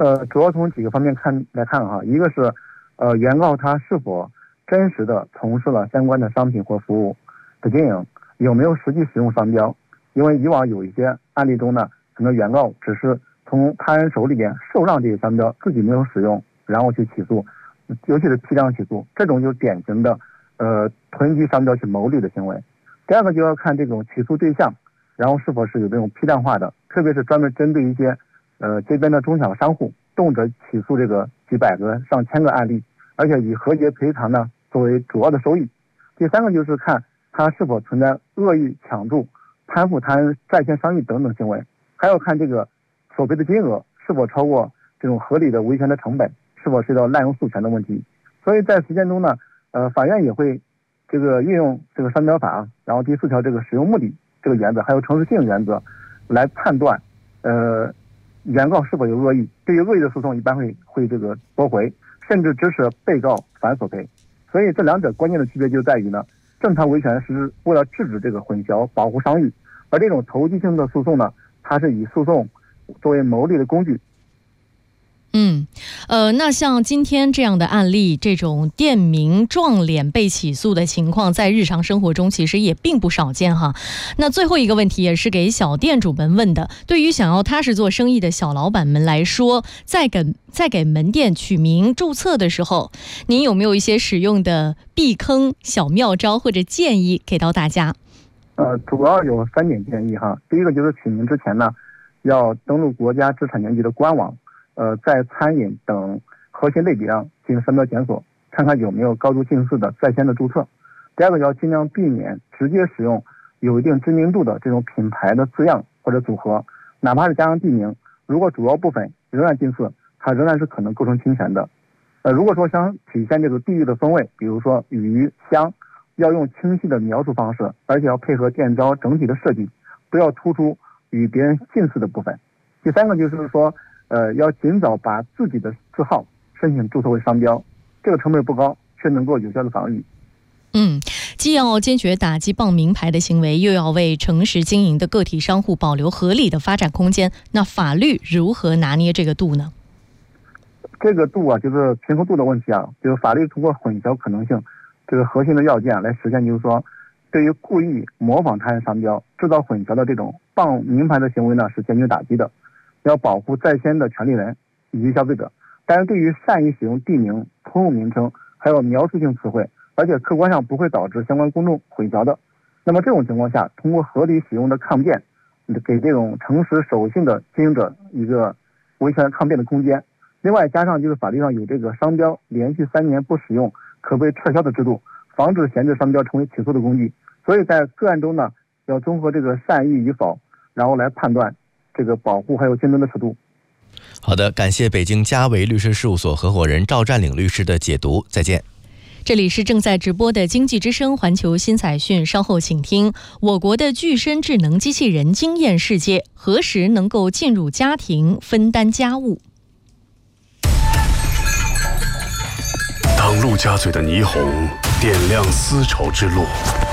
主要从几个方面来看哈，一个是原告他是否真实的从事了相关的商品或服务的经营，有没有实际使用商标。因为以往有一些案例中呢，可能原告只是从他人手里边受让这个商标，自己没有使用，然后去起诉，尤其是批量起诉，这种就是典型的囤积商标去牟利的行为。第二个就要看这种起诉对象，然后是否是有这种批量化的，特别是专门针对一些街边的中小商户，动辄起诉这个几百个、上千个案例，而且以和解赔偿呢作为主要的收益。第三个就是看他是否存在恶意抢注、攀附他人在线商誉等等行为，还要看这个索赔的金额是否超过这种合理的维权的成本，是否涉及到滥用诉权的问题。所以在实践中呢，法院也会这个运用这个商标法，然后第4条这个使用目的这个原则，还有诚实性原则来判断原告是否有恶意。对于恶意的诉讼，一般会这个驳回，甚至支持被告反索赔。所以这两者关键的区别就在于呢，正常维权是为了制止这个混淆、保护商誉，而这种投机性的诉讼呢，它是以诉讼作为牟利的工具。 那像今天这样的案例，这种店名撞脸被起诉的情况，在日常生活中其实也并不少见哈。那最后一个问题也是给小店主们问的，对于想要踏实做生意的小老板们来说，在给门店取名注册的时候，您有没有一些使用的避坑小妙招或者建议给到大家？ 主要有3点建议哈。第一个就是取名之前呢，要登录国家知识产权局的官网，在餐饮等核心类别上进行商标检索，看看有没有高度近似的在先的注册。第二个要尽量避免直接使用有一定知名度的这种品牌的字样或者组合，哪怕是加上地名，如果主要部分仍然近似，它仍然是可能构成侵权的。如果说想体现这个地域的风味，比如说鱼香，要用清晰的描述方式，而且要配合店招整体的设计，不要突出与别人近似的部分。第三个就是说要尽早把自己的字号申请注册为商标，这个成本不高，却能够有效的防御。 既要坚决打击傍名牌的行为，又要为诚实经营的个体商户保留合理的发展空间，那法律如何拿捏这个度呢？ 这个度啊，就是平衡度的问题啊，就是法律通过混淆可能性这个核心的要件来实现，就是说对于故意模仿他人商标、制造混淆的这种傍名牌的行为呢，是坚决打击的，要保护在先的权利人以及消费者。但是对于善意使用地名、通用名称还有描述性词汇，而且客观上不会导致相关公众混淆的，那么这种情况下，通过合理使用的抗辩，给这种诚实守信的经营者一个维权抗辩的空间。另外加上就是法律上有这个商标连续3年不使用可被撤销的制度，防止闲置商标成为起诉的工具。所以在个案中呢，要综合这个善意与否，然后来判断这个保护还有竞争的尺度。 好的，感谢北京嘉维律师事务所合伙人赵占领律师的解读，再见。 这里是正在直播的经济之声环球新彩讯，稍后请听我国的具身智能机器人惊艳世界，何时能够进入家庭分担家务？ 当陆家嘴的霓虹点亮丝绸之路，